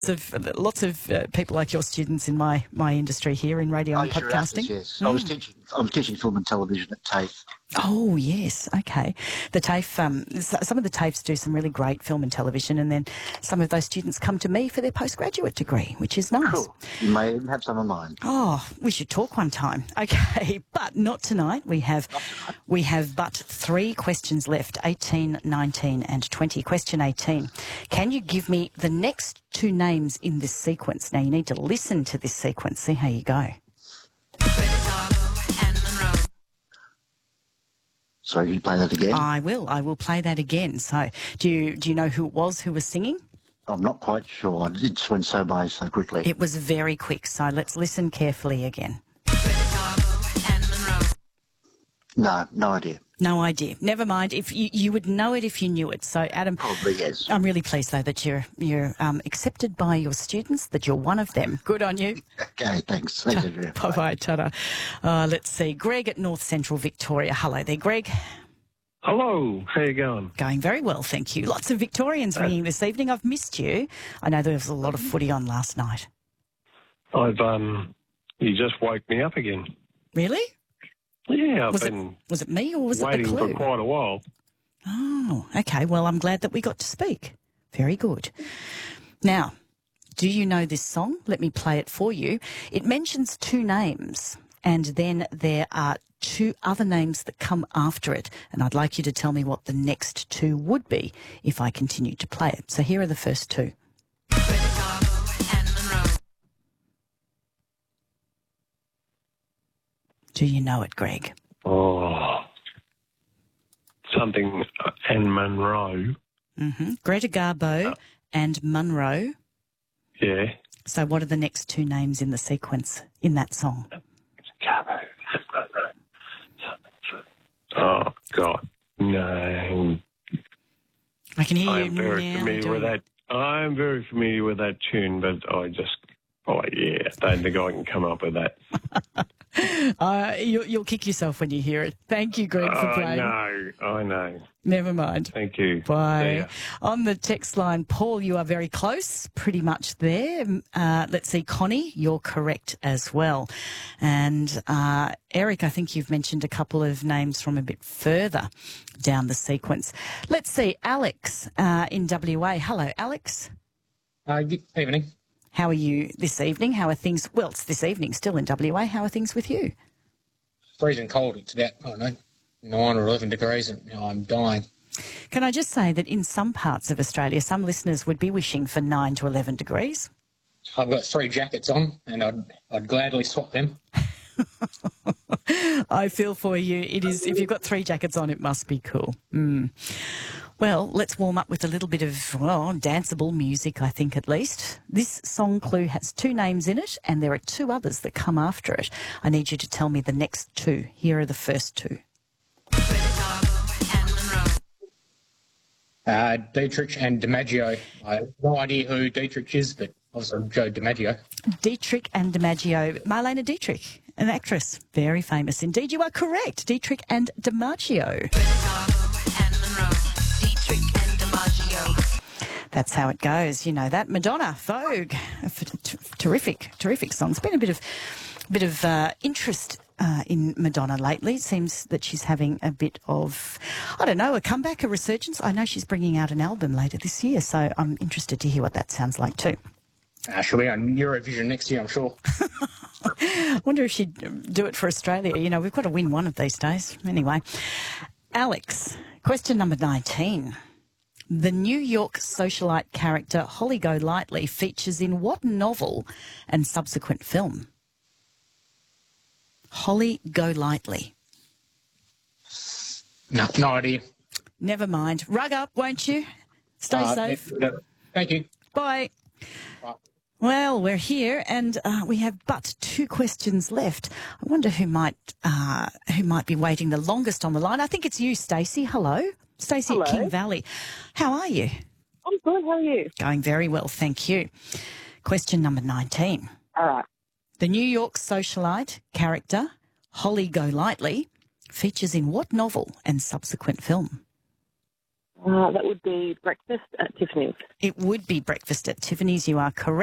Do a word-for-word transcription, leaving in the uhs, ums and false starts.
of lots of uh, people like your students in my, my industry here in radio Oh, and sure, podcasting. yes. Mm. I was teaching. I was teaching film and television at TAFE. Oh, yes. Okay. The TAFE, um, some of the TAFEs do some really great film and television, and then some of those students come to me for their postgraduate degree, which is nice. Cool. You may even have some of mine. Oh, we should talk one time. Okay, but not tonight. We have we have but three questions left, eighteen, nineteen and twenty. Question eighteen. Can you give me the next two names in this sequence? Now, you need to listen to this sequence. See how you go. Sorry, can you play that again? I will. I will play that again. So do you do you know who it was who was singing? I'm not quite sure. It just went so by so quickly. It was very quick, so let's listen carefully again. No, no idea. No idea. Never mind. If you, you would know it if you knew it. So, Adam, Probably yes. I'm really pleased, though, that you're you're um, accepted by your students, that you're one of them. Good on you. Okay, thanks. Thanks, Andrea. Bye-bye, ta-da. Uh, let's see. Greg at North Central Victoria. Hello there, Greg. Hello, how you going? Going very well, thank you. Lots of Victorians ringing this evening. I've missed you. I know there was a lot of footy on last night. I've um, you just woke me up again. Really? Yeah, I've Was it, been was it me or was it the waiting clue? for quite a while. Oh, okay. Well, I'm glad that we got to speak. Very good. Now, do you know this song? Let me play it for you. It mentions two names, and then there are two other names that come after it, and I'd like you to tell me what the next two would be if I continue to play it. So here are the first two. Do you know it, Greg? Oh, something uh, and Monroe. Mm-hmm. Greta Garbo and Munro. Yeah. So what are the next two names in the sequence in that song? Oh God, no. I can hear you I'm very now familiar doing with that. I'm very familiar with that tune, but I just, oh yeah, I don't think I can come up with that. Uh, you, you'll kick yourself when you hear it. Thank you, Greg, for I playing. know, I know. Never mind. Thank you. Bye. See On the text line, Paul, you are very close, pretty much there. Uh, let's see, Connie, you're correct as well. And uh, Eric, I think you've mentioned a couple of names from a bit further down the sequence. Let's see, Alex uh, in W A. Hello, Alex. Uh, good evening. How are you this evening? How are things? Well, it's this evening, still in W A. How are things with you? Freezing cold. It's about, I don't know, nine or eleven degrees and you know, I'm dying. Can I just say that in some parts of Australia, some listeners would be wishing for nine to eleven degrees? I've got three jackets on and I'd, I'd gladly swap them. I feel for you. It is, if you've got three jackets on, it must be cool. Mm. Well, let's warm up with a little bit of, well, danceable music, I think, at least. This song clue has two names in it, and there are two others that come after it. I need you to tell me the next two. Here are the first two. Uh, Dietrich and DiMaggio. I have no idea who Dietrich is, but obviously Joe DiMaggio. Dietrich and DiMaggio. Marlene Dietrich, an actress, very famous indeed. You are correct. Dietrich and DiMaggio. That's how it goes. You know that. Madonna, Vogue, a f- t- terrific, terrific song. It's been a bit of, bit of uh, interest uh, in Madonna lately. It seems that she's having a bit of, I don't know, a comeback, a resurgence. I know she's bringing out an album later this year, so I'm interested to hear what that sounds like too. Uh, she'll be on Eurovision next year, I'm sure. I wonder if she'd do it for Australia. You know, we've got to win one of these days. Anyway, Alex, question number nineteen. The New York socialite character Holly Golightly features in what novel and subsequent film? Holly Golightly. No, no idea. Never mind. Rug up, won't you? Stay Uh, safe. yeah, yeah. Thank you. Bye. Bye. Well, we're here, and uh, we have but two questions left. I wonder who might uh, who might be waiting the longest on the line. I think it's you, Stacey. Hello, Stacey at King Valley. How are you? I'm good. How are you? Going very well, thank you. Question number nineteen. All right. The New York socialite character Holly Golightly features in what novel and subsequent film? Uh, that would be Breakfast at Tiffany's. It would be Breakfast at Tiffany's. You are correct.